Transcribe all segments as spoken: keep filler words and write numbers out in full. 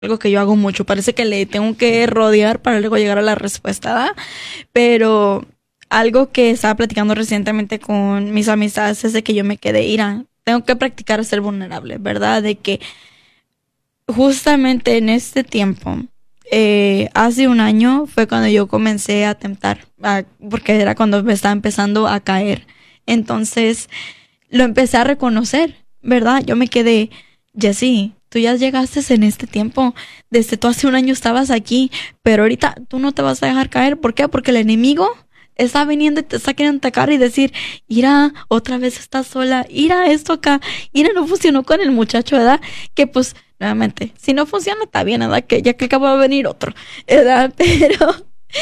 algo que yo hago mucho. Parece que le tengo que rodear para luego llegar a la respuesta, ¿verdad? Pero algo que estaba platicando recientemente con mis amistades es de que yo me quedé, ira, tengo que practicar a ser vulnerable, ¿verdad? De que justamente en este tiempo, eh, hace un año fue cuando yo comencé a tentar, a, porque era cuando me estaba empezando a caer. Entonces, lo empecé a reconocer, ¿verdad? Yo me quedé, Jessie, tú ya llegaste en este tiempo, desde tú hace un año estabas aquí, pero ahorita tú no te vas a dejar caer. ¿Por qué? Porque el enemigo está viniendo y te está queriendo atacar y decir, ira, otra vez estás sola, ira, esto acá, ira, no funcionó con el muchacho, ¿verdad? Que pues, nuevamente, si no funciona, está bien, ¿verdad? Que ya que acaba va a venir otro, ¿verdad? Pero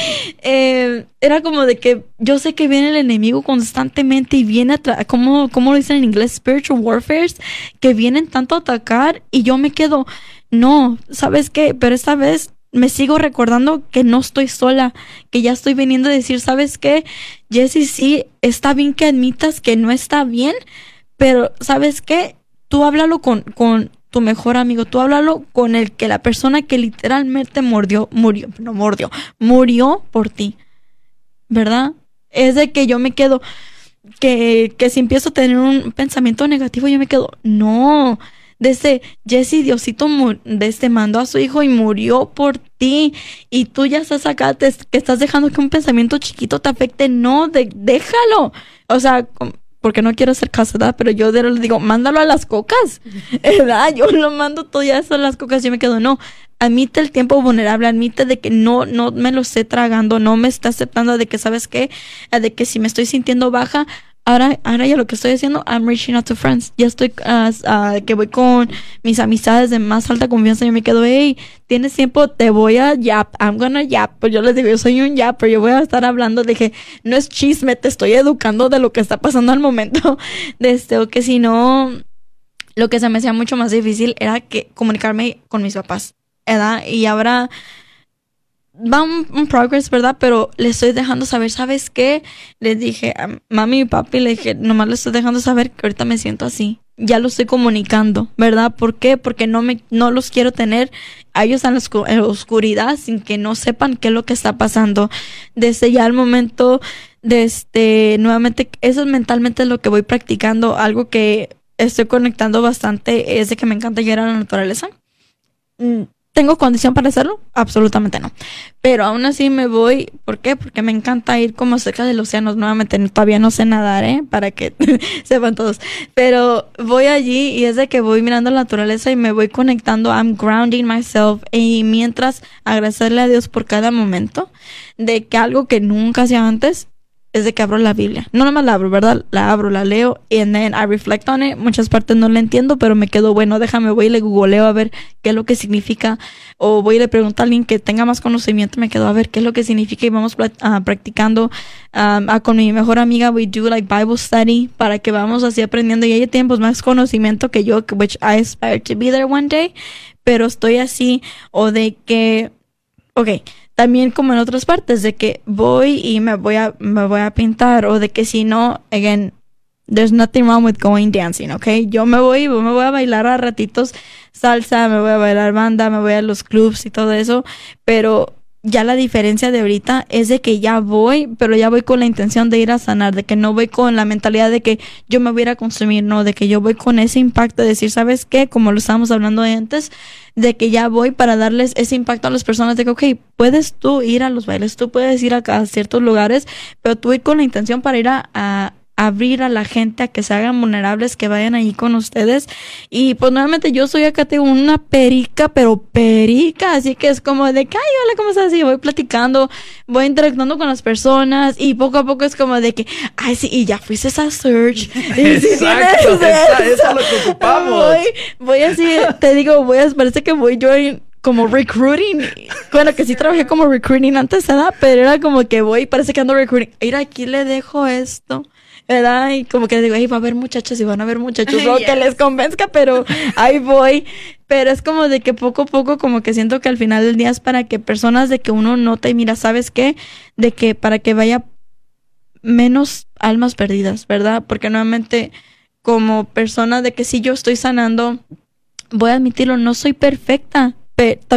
eh, era como de que yo sé que viene el enemigo constantemente y viene a tra- como, como lo dicen en inglés, spiritual warfare, que vienen tanto a atacar y yo me quedo, no, ¿sabes qué? Pero esta vez me sigo recordando que no estoy sola, que ya estoy viniendo a decir, ¿sabes qué? Jessie, sí, está bien que admitas que no está bien, pero ¿sabes qué? Tú háblalo con, con tu mejor amigo, tú háblalo con el que la persona que literalmente mordió, murió, no mordió, murió por ti, ¿verdad? Es de que yo me quedo, que, que si empiezo a tener un pensamiento negativo, yo me quedo, no, desde Jessie, Diosito desde mandó a su hijo y murió por ti, y tú ya estás acá, te, que estás dejando que un pensamiento chiquito te afecte, no, de, déjalo, o sea, porque no quiero ser casada, pero yo le digo, mándalo a las cocas, ¿verdad? Yo lo mando todo ya eso a las cocas, yo me quedo, no, admite el tiempo vulnerable, admite de que no, no me lo estoy tragando, no me está aceptando de que, ¿sabes qué? De que si me estoy sintiendo baja, ahora, ahora ya lo que estoy haciendo, I'm reaching out to friends, ya estoy, uh, uh, que voy con mis amistades de más alta confianza, yo me quedo, hey, tienes tiempo, te voy a yap, I'm gonna yap, pues yo les digo, yo soy un yap, pero yo voy a estar hablando de que no es chisme, te estoy educando de lo que está pasando al momento, de este, o que si no, lo que se me hacía mucho más difícil era que comunicarme con mis papás, ¿verdad? Y ahora va un, un progress, ¿verdad? Pero le estoy dejando saber, ¿sabes qué? Les dije a mami y papi, le dije, nomás le estoy dejando saber que ahorita me siento así. Ya lo estoy comunicando, ¿verdad? ¿Por qué? Porque no me, no los quiero tener a ellos en la, oscu- en la oscuridad sin que no sepan qué es lo que está pasando. Desde ya el momento, desde nuevamente, eso es mentalmente lo que voy practicando. Algo que estoy conectando bastante es de que me encanta llegar a la naturaleza. Mm, ¿Tengo condición para hacerlo? Absolutamente no. Pero aún así me voy. ¿Por qué? Porque me encanta ir como cerca del océano. Nuevamente, todavía no sé nadar, ¿eh? Para que sepan todos. Pero voy allí y es de que voy mirando la naturaleza y me voy conectando. I'm grounding myself. Y mientras agradecerle a Dios por cada momento de que algo que nunca hacía antes es de que abro la Biblia. No nomás la abro, ¿verdad? La abro, la leo, and then I reflect on it. Muchas partes no la entiendo, pero me quedo, bueno, déjame, voy y le googleo a ver qué es lo que significa. O voy y le pregunto a alguien que tenga más conocimiento, me quedo a ver qué es lo que significa y vamos uh, practicando. Um, uh, con mi mejor amiga, we do like Bible study para que vamos así aprendiendo. Y ella tiene pues más conocimiento que yo, which I aspire to be there one day. Pero estoy así, o de que, ok, también como en otras partes, de que voy y me voy a, me voy a pintar, o de que si no, again, there's nothing wrong with going dancing, ¿ok? Yo me voy, me voy a bailar a ratitos salsa, me voy a bailar banda, me voy a los clubs y todo eso, pero ya la diferencia de ahorita es de que ya voy, pero ya voy con la intención de ir a sanar, de que no voy con la mentalidad de que yo me voy a ir a consumir, no, de que yo voy con ese impacto de decir, ¿sabes qué? Como lo estábamos hablando de antes, de que ya voy para darles ese impacto a las personas de que, ok, puedes tú ir a los bailes, tú puedes ir a, a ciertos lugares, pero tú ir con la intención para ir a, a abrir a la gente a que se hagan vulnerables, que vayan ahí con ustedes. Y pues nuevamente yo soy acá, tengo una perica, pero perica, así que es como de que, ay, hola, ¿cómo estás? Y voy platicando, voy interactuando con las personas y poco a poco es como de que, ay, sí, y ya fuiste a search. Exacto, esa, eso es lo que ocupamos. Voy, voy así, te digo, voy a, parece que voy yo en, como recruiting, bueno, que sí trabajé como recruiting antes, ¿verdad? Pero era como que voy, parece que ando recruiting, mira, aquí le dejo esto, ¿verdad? Y como que digo, ay, va a haber muchachos y van a haber muchachos, no, yes, que les convenzca, pero ahí voy. Pero es como de que poco a poco como que siento que al final del día es para que personas de que uno nota y mira, ¿sabes qué? De que para que vaya menos almas perdidas, ¿verdad? Porque nuevamente como persona de que si yo estoy sanando, voy a admitirlo, no soy perfecta, pe-